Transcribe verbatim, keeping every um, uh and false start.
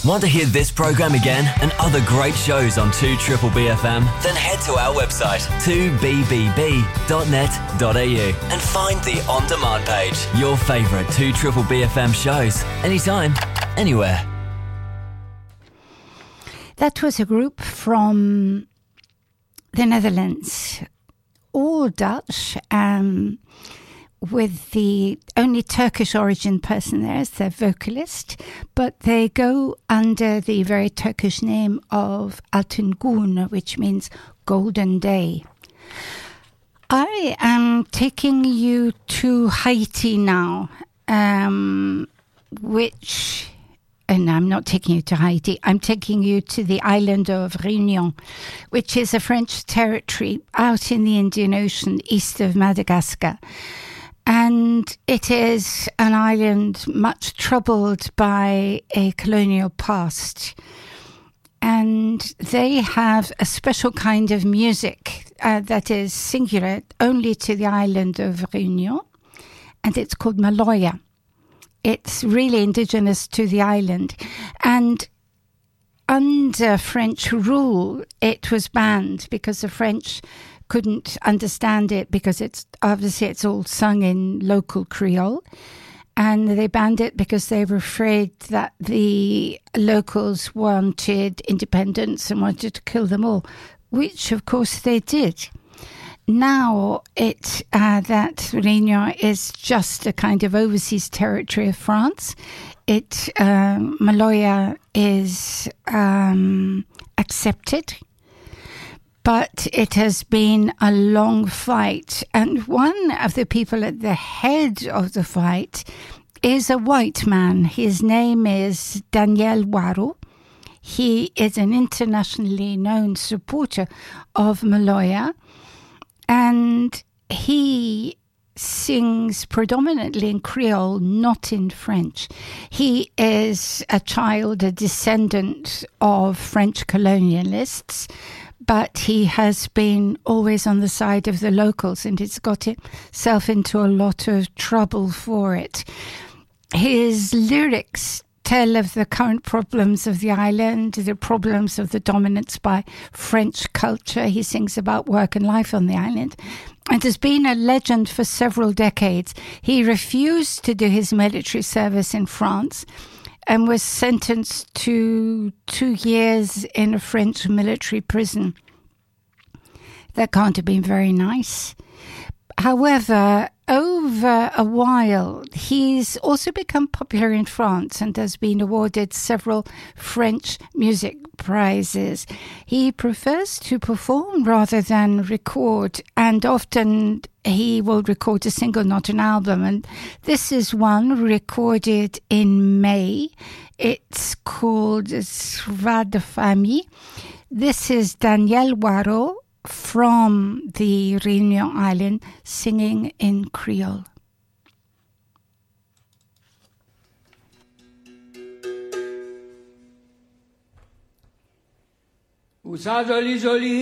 Want to hear this program again and other great shows on two B B F M? Then head to our website, two b b b dot net dot a u, and find the on-demand page. Your favourite two B B F M shows, anytime, anywhere. That was a group from the Netherlands, all Dutch, um, with the only Turkish origin person there as their vocalist, but they go under the very Turkish name of Altın Gün, which means Golden Day. I am taking you to Haiti now, um, which... And I'm not taking you to Haiti. I'm taking you to the island of Réunion, which is a French territory out in the Indian Ocean, east of Madagascar. And it is an island much troubled by a colonial past. And they have a special kind of music uh, that is singular only to the island of Réunion, and it's called Maloya. It's really indigenous to the island. And under French rule, it was banned because the French couldn't understand it because it's obviously it's all sung in local Creole. And they banned it because they were afraid that the locals wanted independence and wanted to kill them all, which of course they did. Now it uh, that Réunion is just a kind of overseas territory of France. It um, Maloya is um, accepted, but it has been a long fight. And one of the people at the head of the fight is a white man. His name is Daniel Waro. He is an internationally known supporter of Maloya. And he sings predominantly in Creole, not in French. He is a child, a descendant of French colonialists, but he has been always on the side of the locals, and he's got himself into a lot of trouble for it. His lyrics tell of the current problems of the island, the problems of the dominance by French culture. He sings about work and life on the island and has been a legend for several decades. He refused to do his military service in France and was sentenced to two years in a French military prison. That can't have been very nice. However, over a while, he's also become popular in France and has been awarded several French music prizes. He prefers to perform rather than record, and often he will record a single, not an album. And this is one recorded in May. It's called Soir de Famille. This is Daniel Waro from the Réunion Island singing in Creole. Où ça joli joli